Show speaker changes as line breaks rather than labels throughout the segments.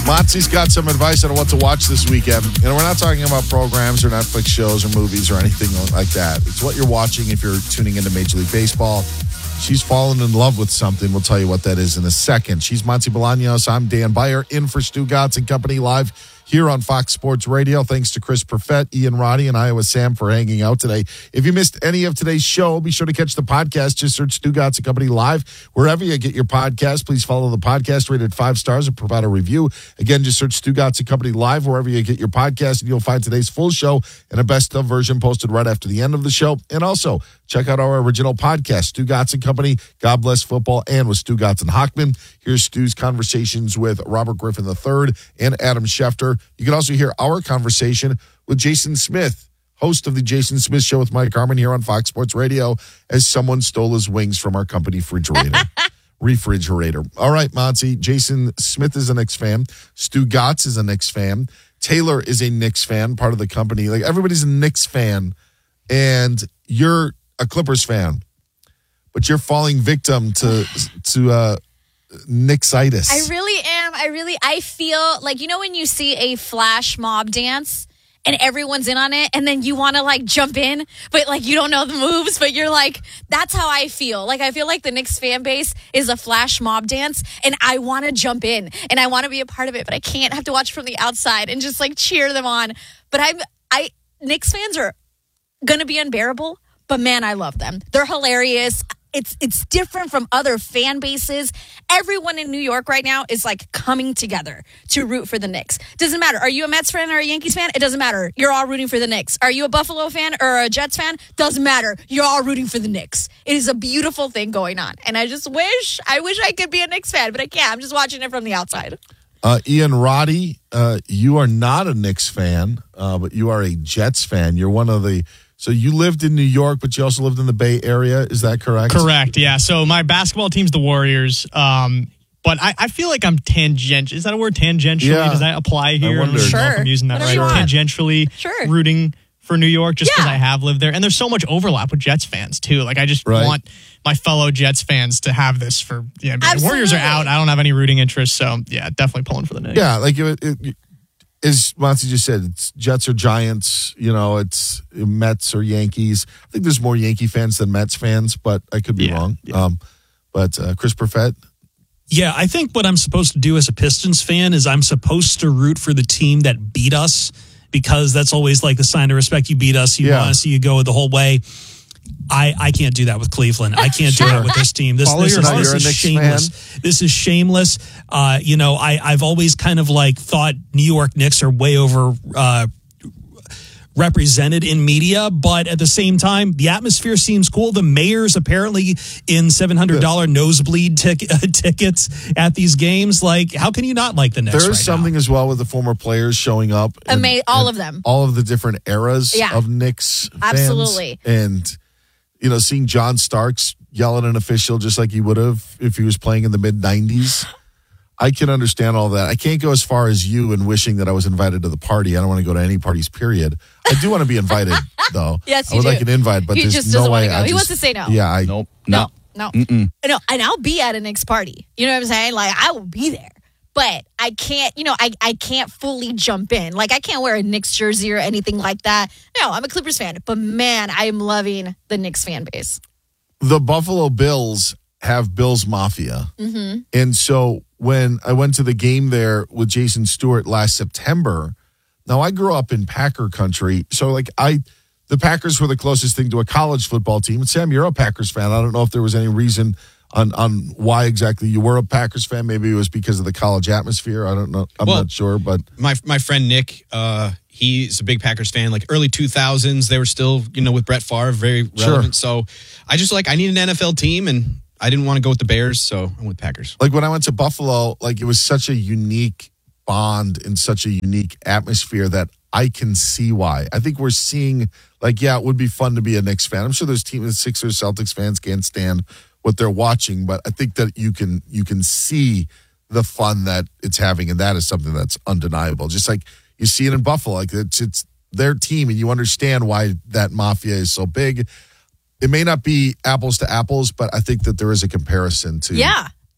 Montzy's got some advice on what to watch this weekend. We're not talking about programs or Netflix shows or movies or anything like that. It's what you're watching if you're tuning into Major League Baseball. She's fallen in love with something. We'll tell you what that is in a second. She's Monty Bolaños. I'm Dan Beyer, in for Stu Gatz and Company live here on Fox Sports Radio. Thanks to Chris Perfett, Ian Roddy, and Iowa Sam for hanging out today. If you missed any of today's show, be sure to catch the podcast. Just search Stu Gatz and Company live wherever you get your podcast. Please follow the podcast, rated 5 stars, and provide a review. Again, just search Stu Gatz and Company live wherever you get your podcast, and you'll find today's full show and a best-of version posted right after the end of the show. And also, check out our original podcast, Stu Gatz and Company, God Bless Football, and with Stu Gatz and Hochman. Here's Stu's conversations with Robert Griffin III and Adam Schefter. You can also hear our conversation with Jason Smith, host of the Jason Smith Show with Mike Harmon here on Fox Sports Radio, as someone stole his wings from our company refrigerator. All right, Monty. Jason Smith is a Knicks fan. Stu Gatz is a Knicks fan. Taylor is a Knicks fan, part of the company. Like, everybody's a Knicks fan, and you're a Clippers fan, but you're falling victim to Knicksitis.
I really am. I feel like, you know, when you see a flash mob dance and everyone's in on it, and then you want to like jump in, but like you don't know the moves, but you're like, that's how I feel. Like, I feel like the Knicks fan base is a flash mob dance, and I want to jump in and I want to be a part of it, but I can't. Have to watch from the outside and just like cheer them on. But Knicks fans are going to be unbearable, but man, I love them. They're hilarious. It's different from other fan bases. Everyone in New York right now is like coming together to root for the Knicks. Doesn't matter. Are you a Mets fan or a Yankees fan? It doesn't matter. You're all rooting for the Knicks. Are you a Buffalo fan or a Jets fan? Doesn't matter. You're all rooting for the Knicks. It is a beautiful thing going on. And I wish I could be a Knicks fan, but I can't. I'm just watching it from the outside.
Ian Roddy, you are not a Knicks fan, but you are a Jets fan. You're one of the... So you lived in New York, but you also lived in the Bay Area. Is that correct?
Correct, yeah. So my basketball team's the Warriors. But I feel like I'm tangential. Is that a word, tangentially?
Yeah.
Does that apply here?
I wonder.
don't know if I'm using that
Whatever
right. Tangentially rooting for New York just because I have lived there. And there's so much overlap with Jets fans, too. Like, I just want my fellow Jets fans to have this for... Yeah, the Warriors are out. I don't have any rooting interest. So, yeah, definitely pulling for the Knicks.
Yeah, like as Monty just said, it's Jets or Giants, it's Mets or Yankees. I think there's more Yankee fans than Mets fans, but I could be wrong.
Yeah.
But Chris Perfett?
Yeah, I think what I'm supposed to do as a Pistons fan is I'm supposed to root for the team that beat us, because that's always like the sign of respect. You beat us, you want to see you go the whole way. I can't do that with Cleveland. I can't do that with this team. This is shameless.
Fan?
This is shameless. I've always kind of like thought New York Knicks are way over represented in media, but at the same time, the atmosphere seems cool. The mayor's apparently in $700 nosebleed tickets at these games. Like, how can you not like the Knicks?
There's something as well with the former players showing up.
All of them.
All of the different eras of Knicks fans.
Absolutely.
And, seeing John Starks yell at an official just like he would have if he was playing in the mid-90s. I can understand all that. I can't go as far as you in wishing that I was invited to the party. I don't want to go to any parties, period. I do want to be invited, though.
Yes,
I would like an invite, but there's
just
no
doesn't
way.
want to go. He wants to say no.
Yeah,
No.
Mm-mm.
No, and I'll be at a Knicks party. You know what I'm saying? Like, I will be there. But I can't, I can't fully jump in. Like, I can't wear a Knicks jersey or anything like that. No, I'm a Clippers fan. But, man, I am loving the Knicks fan base.
The Buffalo Bills have Bills Mafia. Mm-hmm. And so when I went to the game there with Jason Stewart last September, now I grew up in Packer country. So, the Packers were the closest thing to a college football team. And Sam, you're a Packers fan. I don't know if there was any reason on why exactly you were a Packers fan. Maybe it was because of the college atmosphere. I don't know. I'm not sure, but
my friend Nick, he's a big Packers fan. Like early 2000s, they were still, with Brett Favre, very relevant.
Sure.
So I need an NFL team, and I didn't want to go with the Bears, so I went with Packers.
Like when I went to Buffalo, it was such a unique bond and such a unique atmosphere that I can see why. I think we're seeing, it would be fun to be a Knicks fan. I'm sure those Sixers, Celtics fans can't stand what they're watching, but I think that you can see the fun that it's having, and that is something that's undeniable. Just like you see it in Buffalo, it's their team, and you understand why that mafia is so big. It may not be apples to apples, but I think that there is a comparison to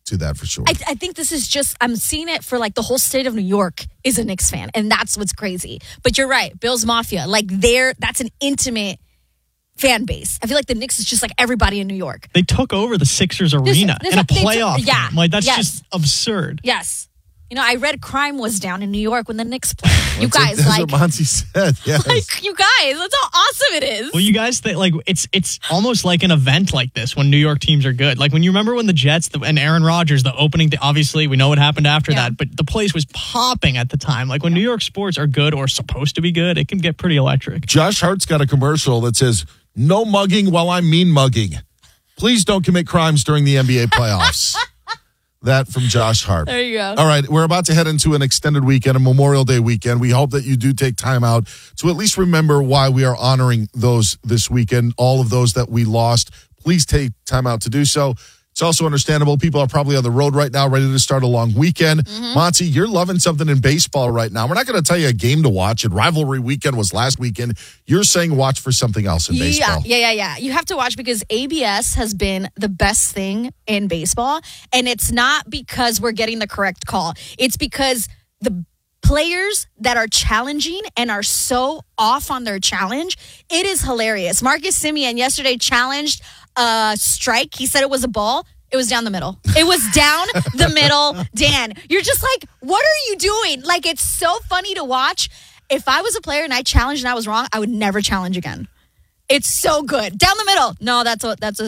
to that for sure.
I think this is just, I'm seeing it for like the whole state of New York is a Knicks fan. And that's what's crazy. But you're right. Bills Mafia, like that's an intimate fan base. I feel like the Knicks is just like everybody in New York.
They took over the Sixers arena in a playoff game. Like, that's just absurd.
Yes. You know, I read crime was down in New York when the Knicks played. You guys,
that's what Monty said. Yes.
Like, you guys, that's how awesome it is.
Well, you guys think like it's almost like an event like this when New York teams are good. Like when you remember when the Jets and Aaron Rodgers, the opening, obviously we know what happened after that, but the place was popping at the time. Like when New York sports are good or supposed to be good, it can get pretty electric.
Josh Hart's got a commercial that says, "No mugging while I'm mean mugging. Please don't commit crimes during the NBA playoffs." That from Josh Hart.
There you go.
All right, we're about to head into an extended weekend, a Memorial Day weekend. We hope that you do take time out to at least remember why we are honoring those this weekend, all of those that we lost. Please take time out to do so. It's also understandable. People are probably on the road right now, ready to start a long weekend. Monty, you're loving something in baseball right now. We're not going to tell you a game to watch, and rivalry weekend was last weekend. You're saying watch for something else in baseball.
Yeah. You have to watch because ABS has been the best thing in baseball, and it's not because we're getting the correct call. It's because the players that are challenging and are so off on their challenge, it is hilarious. Marcus Semien yesterday challenged a strike. He said it was a ball. It was down the middle. It was down the middle. Dan, you're just like, what are you doing? Like, it's so funny to watch. If I was a player and I challenged and I was wrong, I would never challenge again. It's so good. Down the middle. No, that's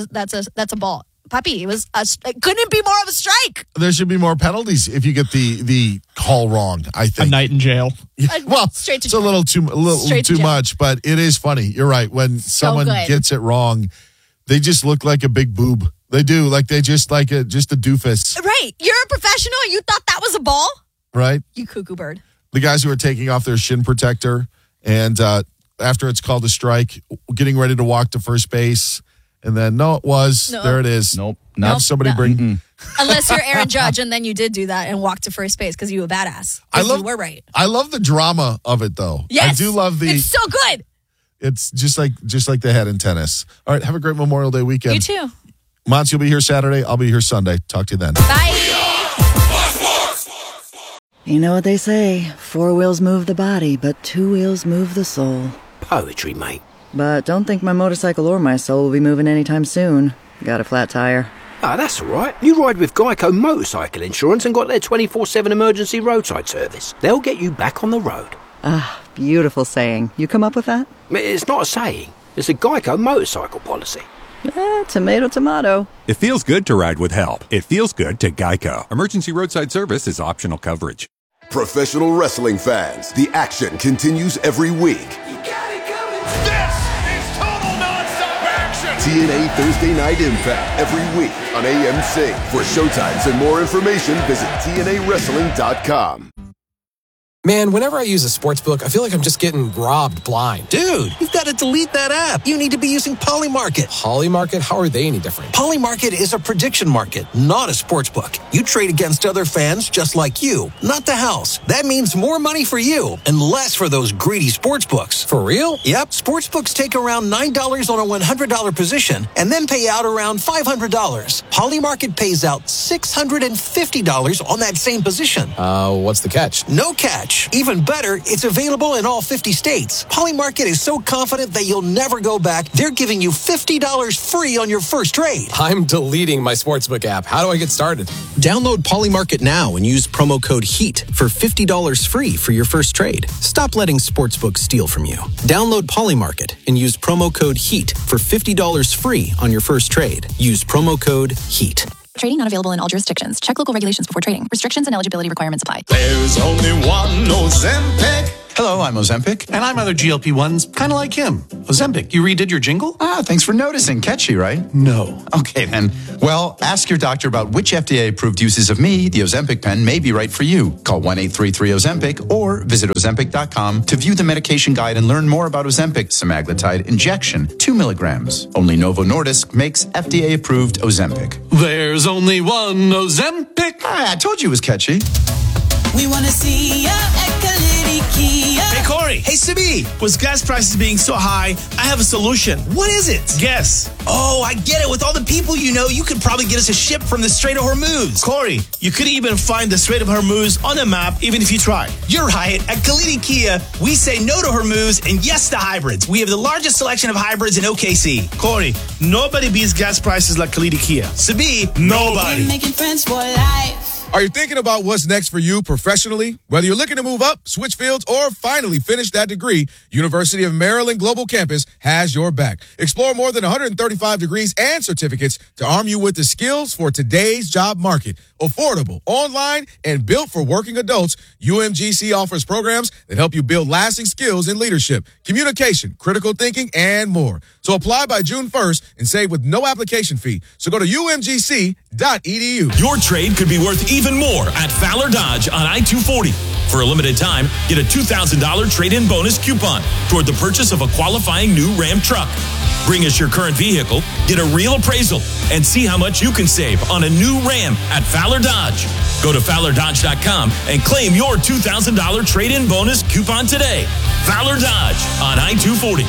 a ball. Puppy, it couldn't be more of a strike.
There should be more penalties if you get the call wrong, I think.
A night in jail.
Well,
straight to
it's a little too much, but it is funny. You're right. When someone gets it wrong, they just look like a big boob. They do. Like they just just a doofus.
Right. You're a professional. You thought that was a ball?
Right.
You cuckoo bird.
The guys who are taking off their shin protector and after it's called a strike, getting ready to walk to first base. And then, there it is.
Nope.
Somebody bring.
Unless you're Aaron Judge, and then you did do that and walk to first base because you were a badass. You were right.
I love the drama of it, though.
Yes.
I do love
It's so good.
It's just like the head in tennis. All right, have a great Memorial Day weekend.
You too.
Monty, you'll be here Saturday. I'll be here Sunday. Talk to you then.
Bye.
You know what they say, 4 wheels move the body, but 2 wheels move the soul.
Poetry, mate.
But don't think my motorcycle or my soul will be moving anytime soon. Got a flat tire.
Ah, that's all right. You ride with Geico Motorcycle Insurance and got their 24/7 emergency roadside service. They'll get you back on the road.
Ah, beautiful saying. You come up with that?
It's not a saying. It's a Geico motorcycle policy.
Tomato, tomato.
It feels good to ride with help. It feels good to Geico. Emergency roadside service is optional coverage.
Professional wrestling fans, the action continues every week.
This is total non-stop action!
TNA Thursday Night Impact every week on AMC. For showtimes and more information, visit TNAWrestling.com.
Man, whenever I use a sportsbook, I feel like I'm just getting robbed blind.
Dude, you've got to delete that app. You need to be using Polymarket.
Polymarket? How are they any different?
Polymarket is a prediction market, not a sportsbook. You trade against other fans just like you, not the house. That means more money for you and less for those greedy sportsbooks.
For real?
Yep. Sportsbooks take around $9 on a $100 position and then pay out around $500. Polymarket pays out $650 on that same position.
What's the catch?
No catch. Even better, it's available in all 50 states. Polymarket is so confident that you'll never go back, they're giving you $50 free on your first trade.
I'm deleting my sportsbook app. How do I get started?
Download Polymarket now and use promo code HEAT for $50 free for your first trade. Stop letting sportsbooks steal from you. Download Polymarket and use promo code HEAT for $50 free on your first trade. Use promo code HEAT.
Trading not available in all jurisdictions. Check local regulations before trading. Restrictions and eligibility requirements apply.
There's only one Ozempic.
Hello, I'm Ozempic, and I'm other GLP-1s, kind of like him. Ozempic, you redid your jingle?
Thanks for noticing. Catchy, right?
No.
Okay, then. Well, ask your doctor about which FDA-approved uses of me, the Ozempic pen, may be right for you. Call 1-833-OZEMPIC or visit Ozempic.com to view the medication guide and learn more about Ozempic semaglutide injection, 2 milligrams. Only Novo Nordisk makes FDA-approved Ozempic.
There's only one Ozempic.
I told you it was catchy.
We want to see ya at Kalidi Kia.
Hey,
Corey.
Hey, Sibi.
With gas prices being so high, I have a solution.
What is it?
Guess.
Oh, I get it. With all the people you know, you could probably get us a ship from the Strait of Hormuz.
Corey, you could even find the Strait of Hormuz on a map even if you try.
You're right. At Kalidi Kia, we say no to Hormuz and yes to hybrids. We have the largest selection of hybrids in OKC.
Corey, nobody beats gas prices like Kalidi Kia.
Sabi,
nobody.
Making friends for life.
Are you thinking about what's next for you professionally? Whether you're looking to move up, switch fields, or finally finish that degree, University of Maryland Global Campus has your back. Explore more than 135 degrees and certificates to arm you with the skills for today's job market. Affordable, online, and built for working adults, UMGC offers programs that help you build lasting skills in leadership, communication, critical thinking, and more. So apply by June 1st and save with no application fee. So go to umgc.edu.
Your trade could be worth even more at Fowler Dodge on I-240. For a limited time, get a $2,000 trade-in bonus coupon toward the purchase of a qualifying new Ram truck. Bring us your current vehicle, get a real appraisal, and see how much you can save on a new Ram at Fowler Dodge. Go to FowlerDodge.com and claim your $2,000 trade-in bonus coupon today. Fowler Dodge on I-240.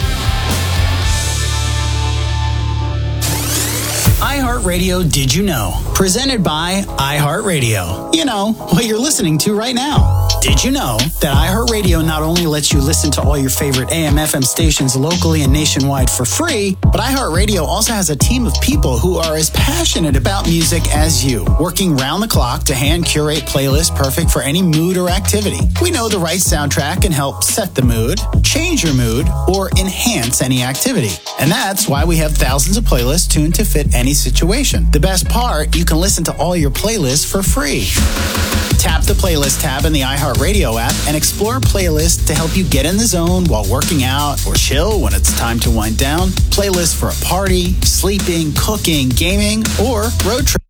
iHeartRadio Did You Know? Presented by iHeartRadio. You know, what you're listening to right now. Did you know that iHeartRadio not only lets you listen to all your favorite AM/FM stations locally and nationwide for free, but iHeartRadio also has a team of people who are as passionate about music as you, working round the clock to hand curate playlists perfect for any mood or activity. We know the right soundtrack can help set the mood, change your mood, or enhance any activity. And that's why we have thousands of playlists tuned to fit any situation. The best part, you can listen to all your playlists for free. Tap the playlist tab in the iHeartRadio app and explore playlists to help you get in the zone while working out or chill when it's time to wind down. Playlists for a party, sleeping, cooking, gaming, or road trip.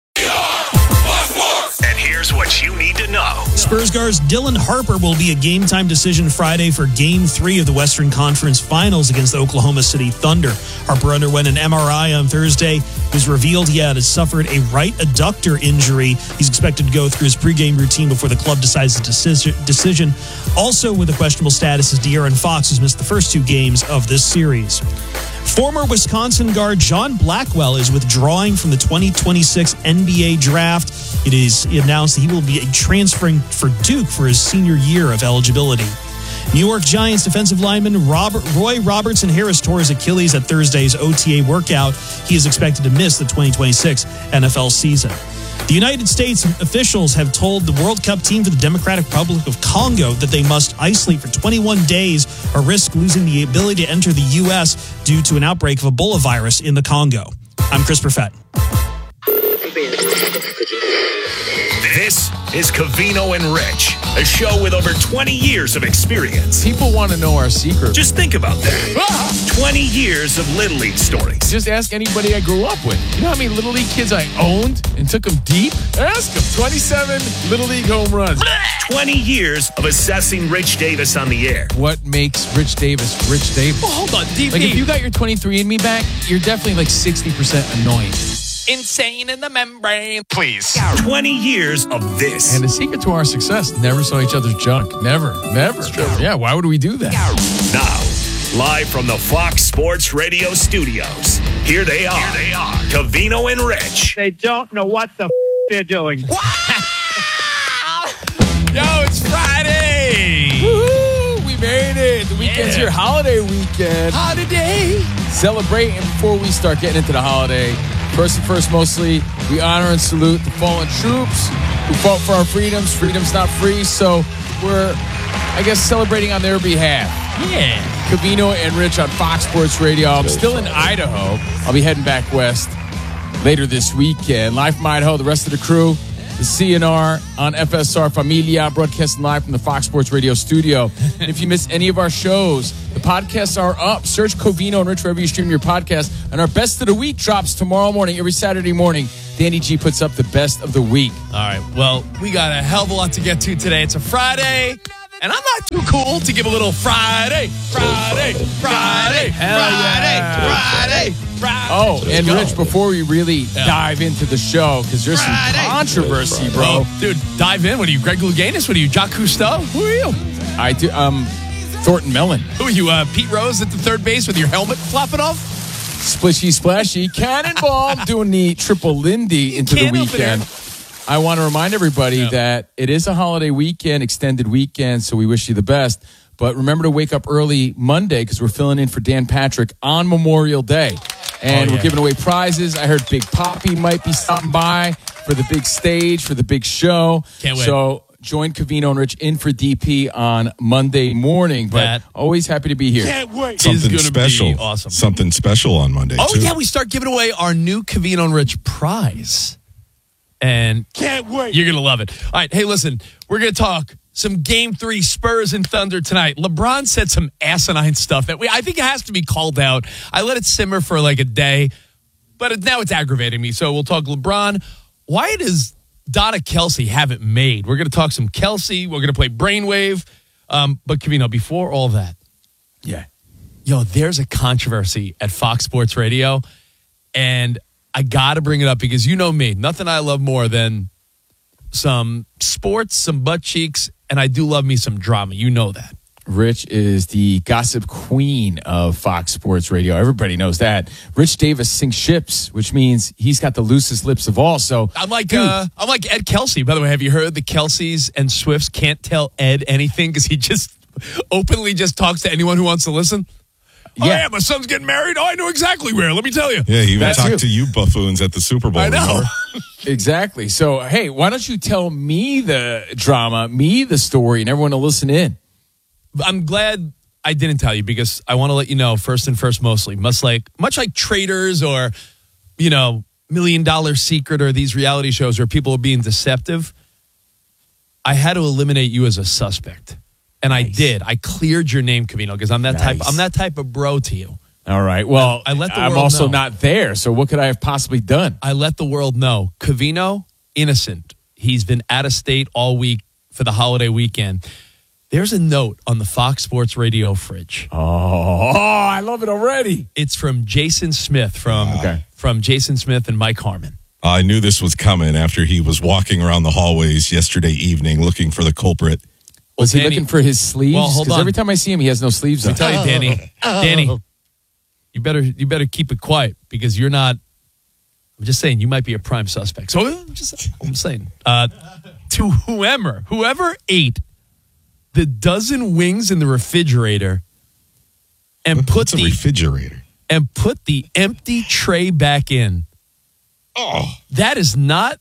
And here's what you need to know.
Spurs guard's Dylan Harper will be a game-time decision Friday for Game 3 of the Western Conference Finals against the Oklahoma City Thunder. Harper underwent an MRI on Thursday. It was revealed he had suffered a right adductor injury. He's expected to go through his pregame routine before the club decides the decision. Also with a questionable status is De'Aaron Fox, who's missed the first 2 games of this series. Former Wisconsin guard John Blackwell is withdrawing from the 2026 NBA draft. It is announced that he will be transferring for Duke for his senior year of eligibility. New York Giants defensive lineman Roy Robertson Harris tore his Achilles at Thursday's OTA workout. He is expected to miss the 2026 NFL season. The United States officials have told the World Cup team for the Democratic Republic of Congo that they must isolate for 21 days or risk losing the ability to enter the U.S. due to an outbreak of Ebola virus in the Congo. I'm Chris Perfett.
This is Covino and Rich, a show with over 20 years of experience.
People want to know our secret.
Just think about that. 20 years of Little League stories.
Just ask anybody I grew up with. You know how many Little League kids I owned and took them deep? Ask them. 27 Little League home runs.
20 years of assessing Rich Davis on the air.
What makes Rich Davis Rich Davis? Oh, hold on, DP. Like, if you got your 23andMe back, you're definitely like 60% annoying.
Insane in the membrane.
Please. 20 years of this.
And the secret to our success, never saw each other's junk. Never. Yeah, why would we do that?
Now, live from the Fox Sports Radio studios, here they are. Covino and Rich.
They don't know what the they're doing.
Yo, it's Friday. Woo-hoo, we made it. The weekend's here. Holiday weekend.
Holiday.
Celebrating before we start getting into the holiday. First and first, mostly, we honor and salute the fallen troops who fought for our freedoms. Freedom's not free, so we're, I guess, celebrating on their behalf.
Yeah.
Covino and Rich on Fox Sports Radio. I'm still in Idaho. I'll be heading back west later this weekend. Live from Idaho, the rest of the crew, the CNR on FSR Familia, broadcasting live from the Fox Sports Radio studio. And if you miss any of our shows, the podcasts are up. Search Covino and Rich wherever you stream your podcast. And our Best of the Week drops tomorrow morning, every Saturday morning. Danny G puts up the Best of the Week.
All right, well, we got a hell of a lot to get to today. It's a Friday, and I'm not too cool to give a little Friday.
Oh, and Rich, before we really dive into the show, because there's some controversy, bro.
Dude, dive in. What are you, Greg Louganis? What are you, Jacques Cousteau? Who are you?
I do. Thornton Mellon.
Who are you, Pete Rose at the third base with your helmet flopping off?
Splishy splashy cannonball. I'm doing the triple Lindy into the weekend. I want to remind everybody that it is a holiday weekend, extended weekend, so we wish you the best. But remember to wake up early Monday because we're filling in for Dan Patrick on Memorial Day. And we're giving away prizes. I heard Big Poppy might be stopping by for the big stage, for the big show.
Can't wait.
So join Covino and Rich in for DP on Monday morning. But always happy to be here.
Can't wait.
Something
It's gonna
special.
be awesome.
Something special on Monday,
Oh,
too.
yeah, we start giving away our new Covino and Rich prize. And can't wait. You're going to love it. All right, hey, listen, we're going to talk some Game 3 Spurs and Thunder tonight. LeBron said some asinine stuff that I think it has to be called out. I let it simmer for like a day, but now it's aggravating me. So we'll talk LeBron. Why does Donna Kelsey have it made? We're going to talk some Kelsey. We're going to play Brainwave. But, Covino, before all that, there's a controversy at Fox Sports Radio, and I got to bring it up because you know me. Nothing I love more than some sports, some butt cheeks, and I do love me some drama. You know that.
Rich is the gossip queen of Fox Sports Radio. Everybody knows that. Rich Davis sinks ships, which means he's got the loosest lips of all. So
I'm like Ed Kelsey. By the way, have you heard the Kelseys and Swifts can't tell Ed anything because he just openly just talks to anyone who wants to listen? Yeah. Oh, yeah, my son's getting married. Oh, I know exactly where. Let me tell you.
Yeah, he even talked to you buffoons at the Super Bowl.
I know.
Exactly. So, hey, why don't you tell me the drama, me the story, and everyone will listen in?
I'm glad I didn't tell you because I want to let you know, first and first, mostly, much like Traders or, $1 Million Secret or these reality shows where people are being deceptive, I had to eliminate you as a suspect. And nice. I did. I cleared your name, Covino, because I'm that type of bro to you.
All right. Well,
I let the
I'm
world
also
know.
not there. So what could I have possibly done?
I let the world know. Covino, innocent. He's been out of state all week for the holiday weekend. There's a note on the Fox Sports Radio fridge.
Oh, I love it already.
It's from Jason Smith from Jason Smith and Mike Harmon.
I knew this was coming after he was walking around the hallways yesterday evening looking for the culprit.
Was he looking for his sleeves?
Well, hold on.
Every time I see him, he has no sleeves on.
I tell you, Danny, you better keep it quiet because you're not. I'm just saying you might be a prime suspect. So I'm saying to whoever ate the dozen wings in the refrigerator and put the
refrigerator
and put the empty tray back in. Oh, that is not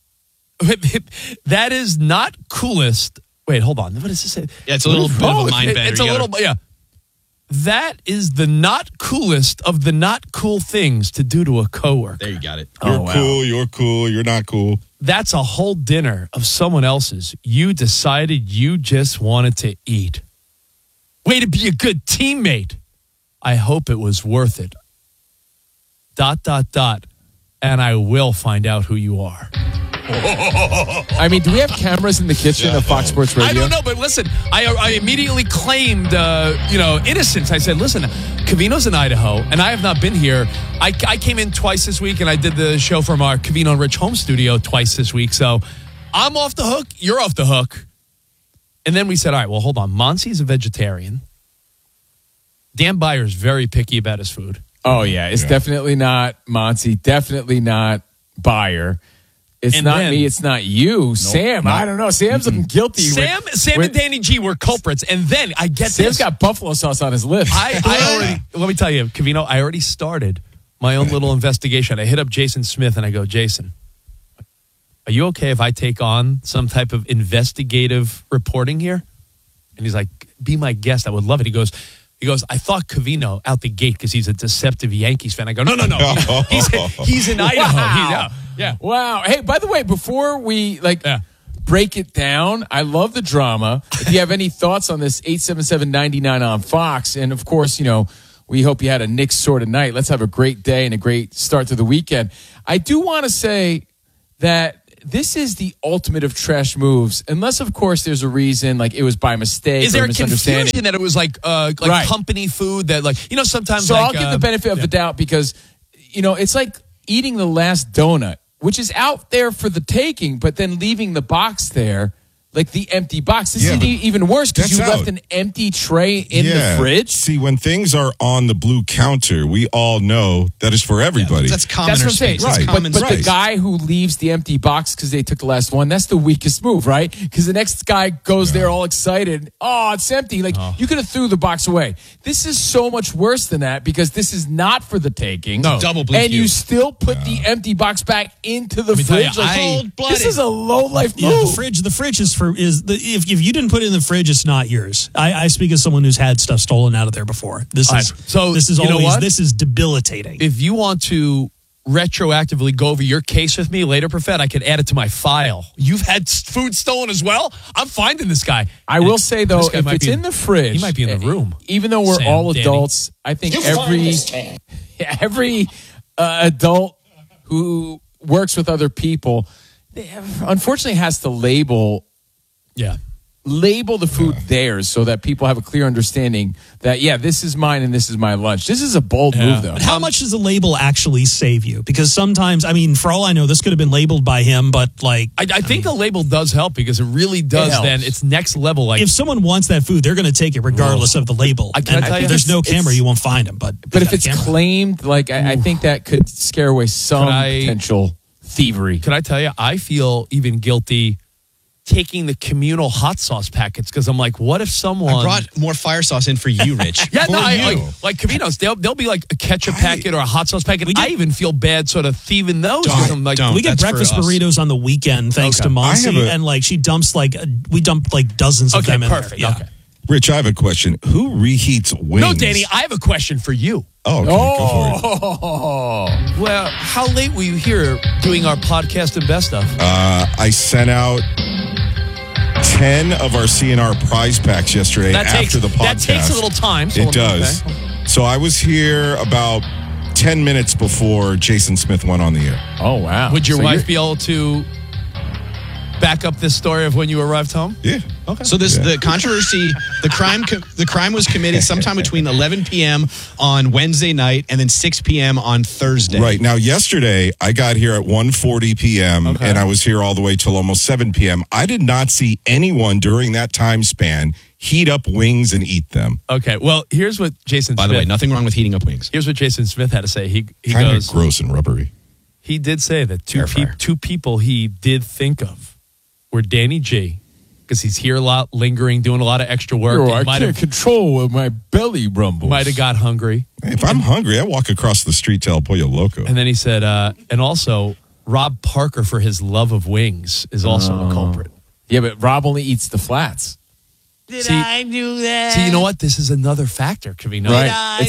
coolest. Wait, hold on. What does this say?
Yeah, it's a little bit of a mind bender.
It's a little, yeah. That is the not coolest of the not cool things to do to a coworker.
There you got it.
You're cool, you're not cool.
That's a whole dinner of someone else's. You decided you just wanted to eat. Way to be a good teammate. I hope it was worth it. ... And I will find out who you are.
I mean, do we have cameras in the kitchen of Fox Sports Radio?
I don't know, but listen, I immediately claimed, innocence. I said, listen, Covino's in Idaho, and I have not been here. I came in twice this week, and I did the show from our Covino and Rich home studio twice this week. So I'm off the hook. You're off the hook. And then we said, all right, well, hold on. Monsi's a vegetarian. Dan Byer's very picky about his food.
Oh, yeah. It's definitely not Monty. Definitely not Byer. It's not me. It's not you. Nope, Sam, I don't know. Sam's looking guilty.
Sam and Danny G were culprits. And then I get
Sam's got buffalo sauce on his lips.
I already, let me tell you, Covino, I already started my own little investigation. I hit up Jason Smith and I go, Jason, are you okay if I take on some type of investigative reporting here? And he's like, be my guest. I would love it. He goes, I thought Covino out the gate because he's a deceptive Yankees fan. I go, no. He's in Idaho.
Wow. Yeah. Wow. Hey, by the way, before we break it down, I love the drama. If you have any thoughts on this, 877-99 on Fox. And of course, we hope you had a Knicks sort of night. Let's have a great day and a great start to the weekend. I do want to say that this is the ultimate of trash moves, unless, of course, there's a reason, like it was by mistake.
Is there
or misunderstanding.
confusion that it was like
right.
company food that sometimes?
So I'll give the benefit of the doubt because it's like eating the last donut, which is out there for the taking, but then leaving the box there like the empty box. This is even worse because you left an empty tray in the fridge.
See, when things are on the blue counter, we all know that is for everybody.
That's common.
That's what I'm saying.
Right.
But the guy who leaves the empty box because they took the last one, that's the weakest move, right? Because the next guy goes there all excited. Oh, it's empty. Like, you could have threw the box away. This is so much worse than that because this is not for the taking.
No. Double blue
and you still put the empty box back into the fridge. This is a low-life move.
Yeah, the fridge is for if you didn't put it in the fridge, it's not yours. I speak as someone who's had stuff stolen out of there before. This is debilitating.
If you want to retroactively go over your case with me later, Profet, I could add it to my file. You've had food stolen as well? I'm finding this guy.
I will say, though, if it's in the fridge,
he might be in the room.
Even though we're all adults, I think every adult who works with other people, unfortunately, has to label the food theirs so that people have a clear understanding that, this is mine and this is my lunch. This is a bold move, though.
But how much does the label actually save you? Because sometimes, for all I know, this could have been labeled by him, but I
think the label does help because it really does. Then it's next level. Like,
if someone wants that food, they're going to take it regardless of the label.
I tell you,
if there's no camera, you won't find him. But
if it's claimed, I think that could scare away some potential thievery.
Can I tell you, I feel even guilty taking the communal hot sauce packets because I'm like, what if someone...
I brought more fire sauce in for you, Rich.
Like Caminos, they'll be like a ketchup packet or a hot sauce packet. I even feel bad sort of thieving those.
We get breakfast burritos on the weekend thanks to Monsi, and she dumps we dump dozens of them in
perfect.
there.
Okay.
Rich, I have a question. Who reheats wings?
No, Danny, I have a question for you.
Oh, okay. Go for
it. Well, how late were you here doing our podcast and best stuff?
I sent out 10 of our CNR prize packs yesterday after the podcast.
That takes a little time.
It does. Okay. So I was here about 10 minutes before Jason Smith went on the air.
Oh, wow.
Would your wife be able to back up this story of when you arrived home?
Yeah.
Okay. So the controversy, the crime was committed sometime between 11 p.m. on Wednesday night and then 6 p.m. on Thursday.
Right. Now, yesterday, I got here at 1:40 p.m. and I was here all the way till almost 7 p.m. I did not see anyone during that time span heat up wings and eat them.
Okay. Well, here's what Jason
By the way, nothing wrong with heating up wings.
Here's what Jason Smith had to say. He
kind
goes...
of gross and rubbery.
He did say that two people he did think of were Danny G, because he's here a lot, lingering, doing a lot of extra work.
I can't control where my belly rumbles.
Might have got hungry.
If I'm hungry, I walk across the street to El Pollo Loco.
And then he said, and also, Rob Parker, for his love of wings, is also a culprit.
Yeah, but Rob only eats the flats.
Did I do that? See, you know what? This is another factor. Could be
right.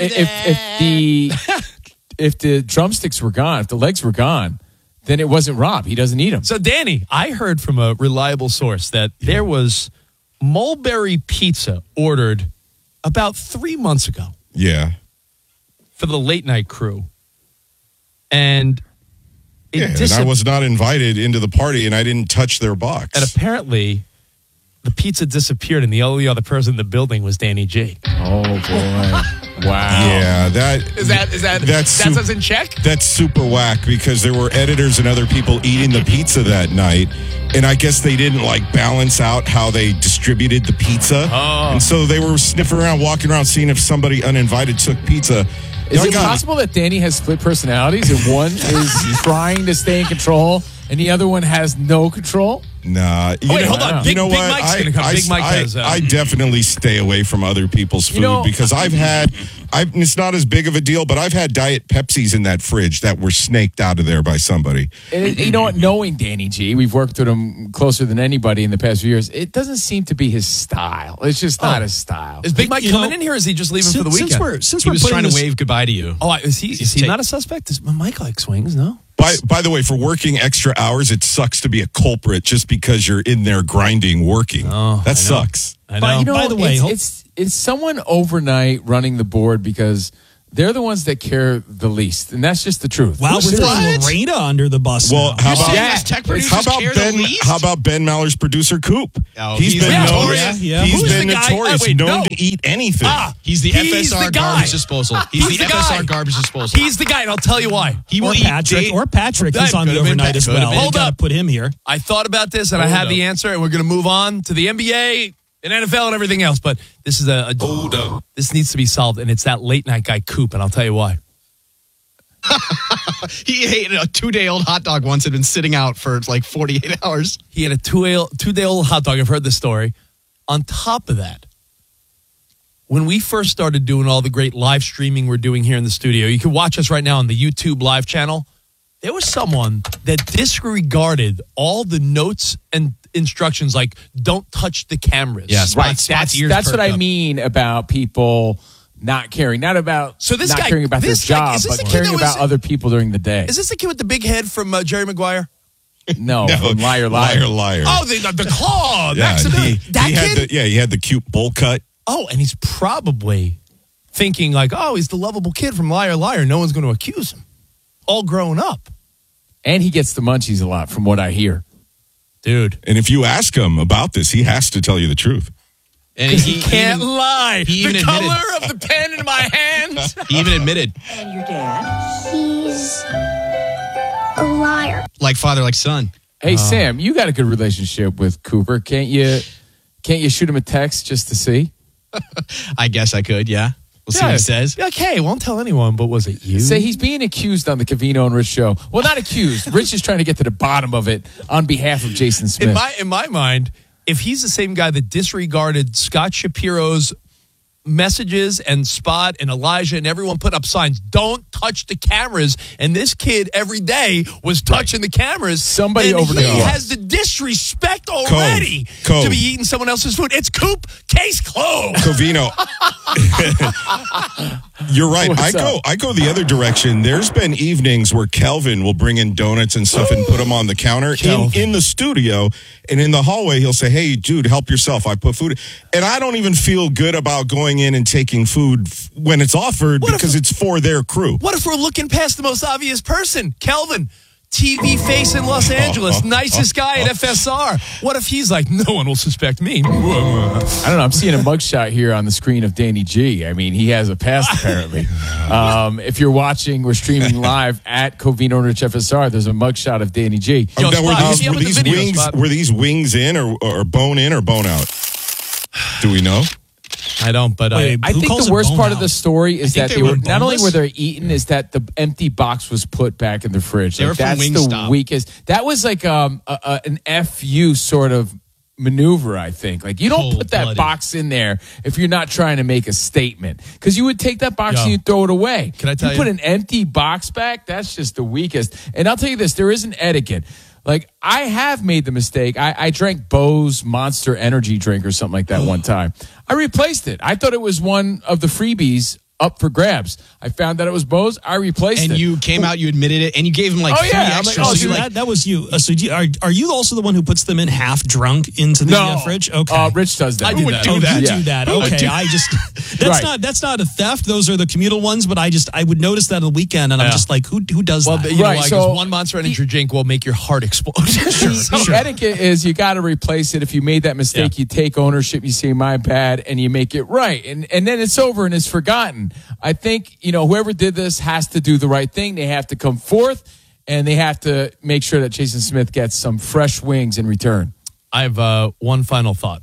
If the drumsticks were gone, if the legs were gone, then it wasn't Rob. He doesn't eat them.
So, Danny, I heard from a reliable source that there was Mulberry Pizza ordered about 3 months ago.
Yeah.
For the late night crew. And
and I was not invited into the party, and I didn't touch their box.
And apparently, the pizza disappeared, and the only other person in the building was Danny G.
Oh, boy. Wow.
Yeah,
that's in check?
That's super whack because there were editors and other people eating the pizza that night. And I guess they didn't balance out how they distributed the pizza.
Oh.
And so they were sniffing around, walking around, seeing if somebody uninvited took pizza.
Is it possible that Danny has split personalities and one is trying to stay in control and the other one has no control?
Nah.
Hold on. Big Mike's going to come. Big Mike has...
I definitely stay away from other people's food because it's not as big of a deal, but I've had Diet Pepsis in that fridge that were snaked out of there by somebody.
And you know what? Knowing Danny G, we've worked with him closer than anybody in the past few years. It doesn't seem to be his style. It's just not his style.
Is Big Mike coming in here or is he just leaving for the weekend?
He was trying to wave goodbye to you.
Oh, is he not a suspect? Mike likes wings, no?
By the way, for working extra hours, it sucks to be a culprit just because you're in there grinding, working.
Oh,
that sucks.
I know.
But, by the way, it's someone overnight running the board because they're the ones that care the least, and that's just the truth.
Wow, we're throwing Lorena under the bus.
Well,
now.
how about
tech
how about Ben Maller's producer Coop?
Oh,
he's been notorious.
Yeah.
He's
Who's
been
the guy?
notorious, known to eat anything.
He's the
He's
FSR
the guy.
garbage disposal. He's the
guy.
FSR garbage disposal.
He's the guy, and I'll tell you why.
He will
Or
eat
Patrick. Or Patrick. He's
That
on the
could've been
overnight as well.
Hold
Got to
up.
put him here.
I thought about this, and I have the answer, and we're going to move on to the NBA and NFL and everything else. But this is this needs to be solved, and it's that late night guy Coop, and I'll tell you why.
He ate a 2-day-old hot dog once. Had been sitting out for like 48 hours.
He had a 2-day-old hot dog. I've heard the story. On top of that, when we first started doing all the great live streaming we're doing here in the studio, you can watch us right now on the YouTube live channel. There was someone that disregarded all the notes and instructions, like don't touch the cameras.
Yes,
Right. That's what I mean about people not caring. Not about not caring about their job, but caring about other people during the day.
Is this the kid with the big head from Jerry Maguire?
No, from Liar.
Oh, the claw.
Yeah, he had the cute bowl cut.
Oh, and he's probably thinking like, oh, he's the lovable kid from Liar. No one's going to accuse him. All grown up.
And he gets the munchies a lot, from what I hear.
Dude.
And if you ask him about this, he has to tell you the truth.
And he can't lie.
He
the
even
color
admitted.
of the pen in my hands.
He even admitted.
And your dad? He's a liar.
Like father, like son.
Hey, Sam, you got a good relationship with Cooper. Can't you shoot him a text just to see?
I guess I could, yeah. We'll see what he says.
Okay, won't tell anyone, but was it you?
Say he's being accused on the Covino and Rich show. Well, not accused. Rich is trying to get to the bottom of it on behalf of Jason Smith.
In my mind, if he's the same guy that disregarded Scott Shapiro's messages and Spot and Elijah and everyone put up signs, don't touch the cameras, and this kid every day was touching the cameras,
somebody
then
over
he
there
has the disrespect already
Cove.
to be eating someone else's food. It's Coop, case closed.
Covino. You're right. I go the other direction. There's been evenings where Kelvin will bring in donuts and stuff and put them on the counter in the studio, and in the hallway he'll say, "Hey, dude, help yourself. I put food." And I don't even feel good about going in and taking food when it's offered because it's for their crew.
What if we're looking past the most obvious person, Kelvin? TV face in Los Angeles, nicest guy at FSR. What if he's like, no one will suspect me?
I don't know. I'm seeing a mugshot here on the screen of Danny G. I mean, he has a past apparently. If you're watching, we're streaming live at Covino and Rich FSR. There's a mugshot of Danny G.
Were these wings in or bone in or bone out? Do we know?
I don't, but
I think the worst part of the story is that they were not only were they eaten, is that the empty box was put back in the fridge.
They were from
that's the
Wingstop.
weakest. That was like an FU sort of maneuver, I think. Like, you don't put that box in there if you're not trying to make a statement, because you would take that box and you throw it away.
Can I tell you?
Put an empty box back? That's just the weakest. And I'll tell you this, there is an etiquette. Like, I have made the mistake. I drank Bo's Monster Energy drink or something like that one time. I replaced it. I thought it was one of the freebies up for grabs. I found that it was Bo's. I replaced it.
And you came out, you admitted it, and you gave him like 3 extras.
I'm like, that was you. So are you also the one who puts them in half drunk into the fridge? Okay.
Rich does that.
I do that.
You
Yeah.
do that. Okay. That's not a theft. Those are the communal ones, but I would notice that on the weekend, and I'm just like, who does that?
You know why? 'Cause one Monster Energy drink will make your heart explode.
The etiquette is you got to replace it. If you made that mistake, you take ownership, you say, my bad, and you make it right. And then it's over and it's forgotten. I think, whoever did this has to do the right thing. They have to come forth, and they have to make sure that Jason Smith gets some fresh wings in return.
I have one final thought.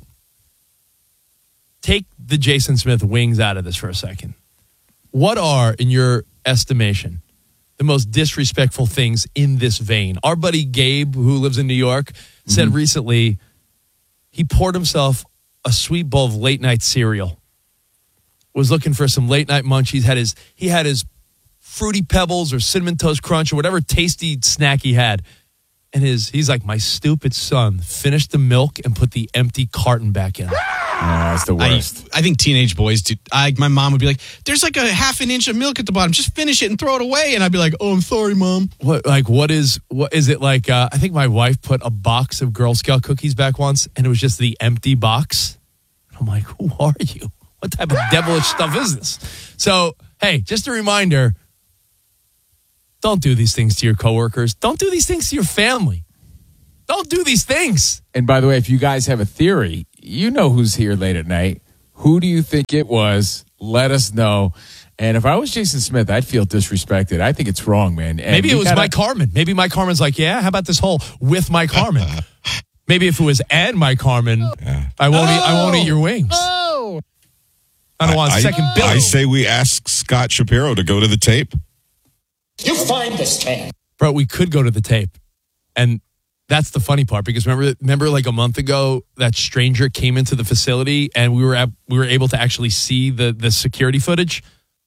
Take the Jason Smith wings out of this for a second. What are, in your estimation, the most disrespectful things in this vein? Our buddy Gabe, who lives in New York, said recently he poured himself a sweet bowl of late night cereal. Was looking for some late night munchies. He had his Fruity Pebbles or Cinnamon Toast Crunch or whatever tasty snack he had. And he's like, my stupid son finished the milk and put the empty carton back in.
That's the worst.
I think teenage boys do. My mom would be like, there's like a half an inch of milk at the bottom. Just finish it and throw it away. And I'd be like, oh, I'm sorry, Mom.
What is it like? I think my wife put a box of Girl Scout cookies back once, and it was just the empty box. I'm like, who are you? What type of devilish stuff is this? So, hey, just a reminder, don't do these things to your coworkers. Don't do these things to your family. Don't do these things.
And by the way, if you guys have a theory, you know who's here late at night. Who do you think it was? Let us know. And if I was Jason Smith, I'd feel disrespected. I think it's wrong, man. And
maybe it was Mike Harmon. Maybe Mike Harmon's like, yeah, how about this whole with Mike Harmon? Maybe if it was and Mike Harmon, I won't eat your wings. I don't want a second bill.
I say we ask Scott Shapiro to go to the tape.
You find this man.
Bro, we could go to the tape. And that's the funny part, because remember like a month ago, that stranger came into the facility and we were able to actually see the security footage.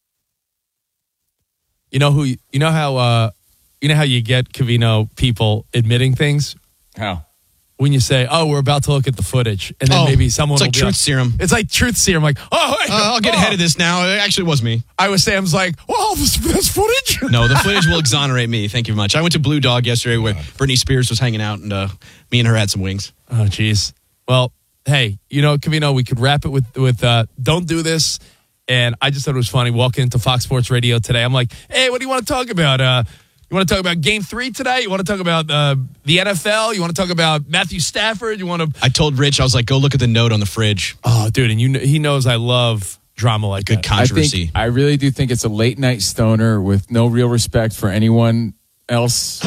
You know how you get Covino people admitting things?
How?
When you say, "Oh, we're about to look at the footage," and then maybe someone
it's like truth serum.
It's like truth serum. Like,
I'll get ahead of this now. It actually was me.
Sam's like, "Well, this footage."
No, the footage will exonerate me. Thank you very much. I went to Blue Dog yesterday where Britney Spears was hanging out, and me and her had some wings.
Oh, jeez. Well, hey, Covino, we could wrap it with "Don't do this." And I just thought it was funny walking into Fox Sports Radio today. I'm like, "Hey, what do you want to talk about? You want to talk about Game 3 today? You want to talk about the NFL? You want to talk about Matthew Stafford? You want to?"
I told Rich, I was like, "Go look at the note on the fridge."
Oh, dude, and he knows I love drama like
good
that.
controversy.
I really do think it's a late night stoner with no real respect for anyone else.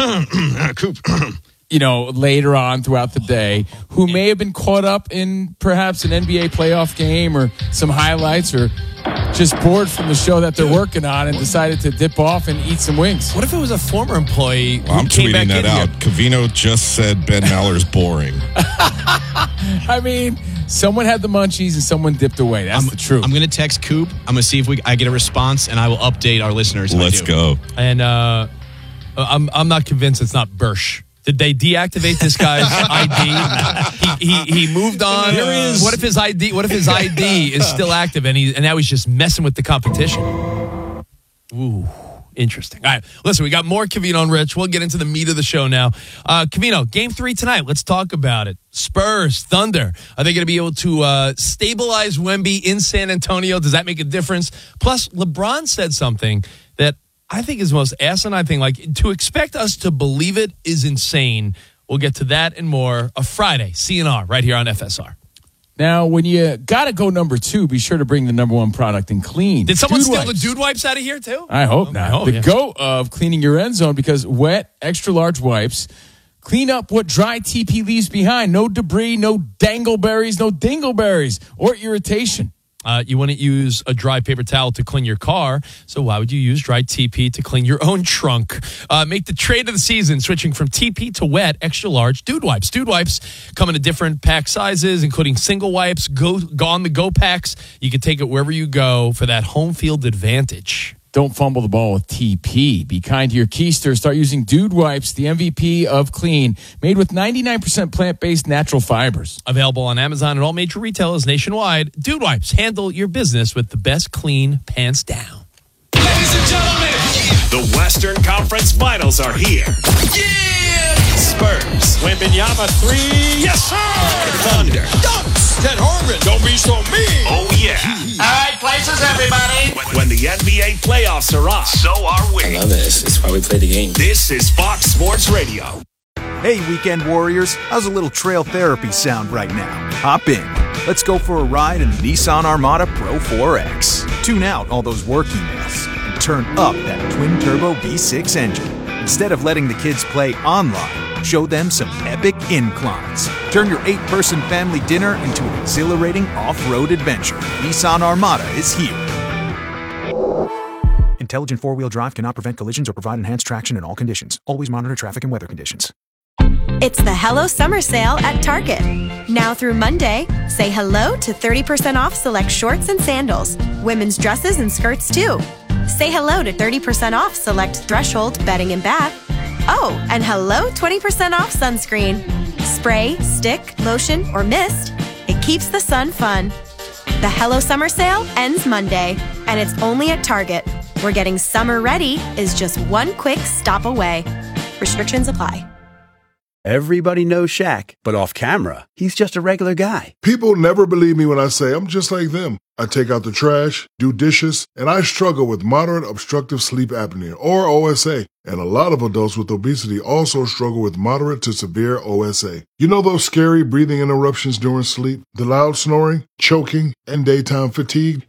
Later on throughout the day, who may have been caught up in perhaps an NBA playoff game or some highlights, or just bored from the show that they're working on and decided to dip off and eat some wings.
What if it was a former employee?
Well, I'm tweeting that out. Covino just said Ben Maller's boring.
I mean, someone had the munchies and someone dipped away. That's the truth.
I'm going to text Coop. I'm going to see if I get a response, and I will update our listeners.
Let's go.
And I'm not convinced it's not Bursch. Did they deactivate this guy's ID? He moved on.
There he is.
What if his ID is still active and now he's just messing with the competition? Ooh, interesting. All right, listen, we got more Covino and Rich. We'll get into the meat of the show now. Covino, Game 3 tonight. Let's talk about it. Spurs, Thunder. Are they going to be able to stabilize Wemby in San Antonio? Does that make a difference? Plus, LeBron said something that I think is the most asinine thing. Like, to expect us to believe it is insane. We'll get to that and more. A Friday, CNR, right here on FSR.
Now, when you got to go number 2, be sure to bring the number 1 product in clean.
Did someone
Dude
steal
wipes.
the Dude Wipes out of here, too?
I hope not. The goat of cleaning your end zone, because wet, extra-large wipes clean up what dry TP leaves behind. No debris, no dangleberries, no dingleberries, or irritation.
You wouldn't use a dry paper towel to clean your car, so why would you use dry TP to clean your own trunk? Make the trade of the season, switching from TP to wet, extra large Dude Wipes. Dude Wipes come in different pack sizes, including single wipes, go on the go packs. You can take it wherever you go for that home field advantage.
Don't fumble the ball with TP. Be kind to your keister. Start using Dude Wipes, the MVP of clean, made with 99% plant-based natural fibers.
Available on Amazon and all major retailers nationwide. Dude Wipes, handle your business with the best clean, pants down.
Ladies and gentlemen, the Western Conference Finals are here. Yeah! Spurs. Wembanyama 3. Yes, sir! Thunder. Dunks. Ted Harmon. Don't be so mean. Oh, yeah.
All right, places, everybody.
When the NBA playoffs are on, so are we.
I love this. It's why we play the game.
This is Fox Sports Radio.
Hey, weekend warriors. How's a little trail therapy sound right now? Hop in. Let's go for a ride in the Nissan Armada Pro 4X. Tune out all those work emails and turn up that twin-turbo V6 engine. Instead of letting the kids play online, show them some epic inclines. Turn your 8-person family dinner into an exhilarating off-road adventure. Nissan Armada is here. Intelligent four-wheel drive cannot prevent collisions or provide enhanced traction in all conditions. Always monitor traffic and weather conditions.
It's the Hello Summer Sale at Target. Now through Monday, say hello to 30% off select shorts and sandals. Women's dresses and skirts too. Say hello to 30% off select Threshold bedding and bath. Oh, and hello 20% off sunscreen. Spray, stick, lotion, or mist. It keeps the sun fun. The Hello Summer Sale ends Monday, and it's only at Target, where getting summer ready is just one quick stop away. Restrictions apply.
Everybody knows Shaq, but off camera, he's just a regular guy.
People never believe me when I say I'm just like them.
I take out the trash, do dishes, and I struggle with moderate obstructive sleep apnea, or OSA. And a lot of adults with obesity also struggle with moderate to severe OSA. You know those scary breathing interruptions during sleep, the loud snoring, choking, and daytime fatigue?